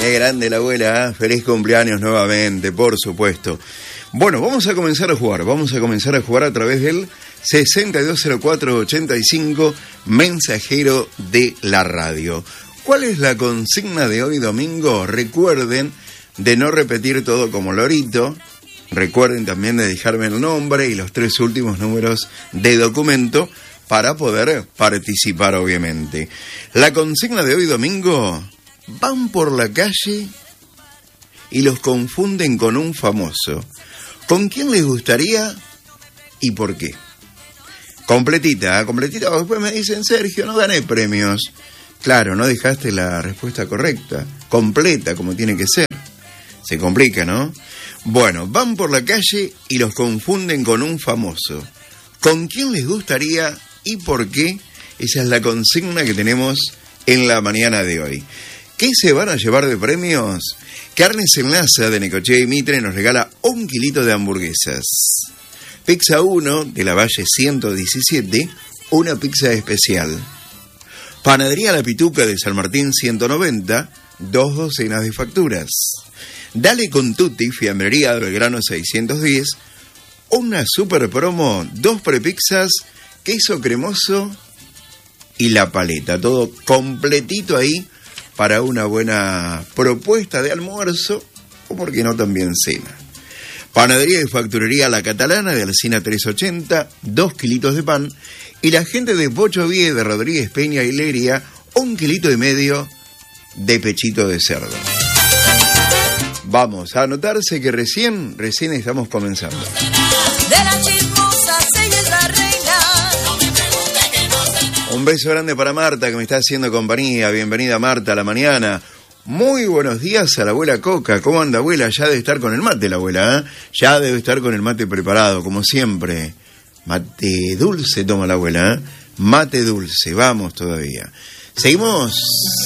Qué grande la abuela, ¿eh? Feliz cumpleaños nuevamente, por supuesto. Bueno, vamos a comenzar a jugar a través del 620485, mensajero de la radio. ¿Cuál es la consigna de hoy domingo? Recuerden de no repetir todo como lorito. Recuerden también de dejarme el nombre y los 3 últimos números de documento para poder participar, obviamente. La consigna de hoy domingo: van por la calle y los confunden con un famoso. ¿Con quién les gustaría y por qué? Completita. Después me dicen, Sergio, no gané premios. Claro, no dejaste la respuesta correcta. Completa, como tiene que ser. Se complica, ¿no? Bueno, van por la calle y los confunden con un famoso. ¿Con quién les gustaría y por qué? Esa es la consigna que tenemos en la mañana de hoy. ¿Qué se van a llevar de premios? Carnes Enlaza de Necochea y Mitre nos regala 1 kilito de hamburguesas. Pizza 1 de la Valle 117, una pizza especial. Panadería La Pituca de San Martín 190, 2 docenas de facturas. Dale con Tutti, Fiambrería Belgrano 610, una super promo, 2 prepizzas, queso cremoso y la paleta. Todo completito ahí para una buena propuesta de almuerzo o, por qué no, también cena. Panadería y facturería La Catalana de Alsina 380, 2 kilitos de pan. Y la gente de Pocho Vie de Rodríguez Peña y Leria, 1,5 kilos de pechito de cerdo. Vamos a anotarse que recién estamos comenzando. De la chismosa ella es la reina. Un beso grande para Marta, que me está haciendo compañía. Bienvenida, Marta, a la mañana. Muy buenos días a la abuela Coca. ¿Cómo anda, abuela? Ya debe estar con el mate la abuela, ¿eh? Ya debe estar con el mate preparado, como siempre. Mate dulce toma la abuela, ¿eh? Mate dulce, vamos todavía. Seguimos